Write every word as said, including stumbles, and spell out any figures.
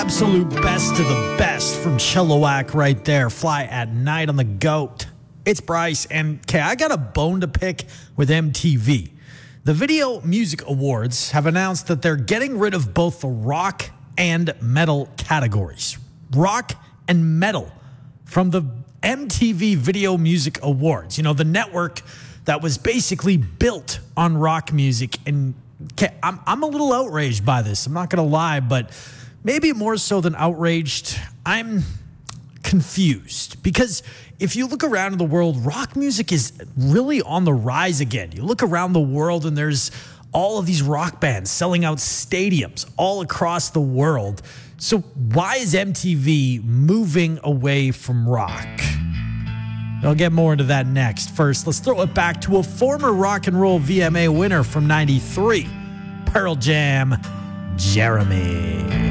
absolute best of the best from Chilliwack right there. Fly at Night on the Goat. It's Bryce, and okay, I got a bone to pick with M T V. The Video Music Awards have announced that they're getting rid of both the rock and metal categories. Rock and metal from the M T V Video Music Awards. You know, the network that was basically built on rock music. And okay, I'm, I'm a little outraged by this. I'm not going to lie, but maybe more so than outraged, I'm confused. Because if you look around in the world, rock music is really on the rise again. You look around the world and there's all of these rock bands selling out stadiums all across the world. So why is M T V moving away from rock? I'll get more into that next. First, let's throw it back to a former rock and roll V M A winner from ninety-three, Pearl Jam, Jeremy.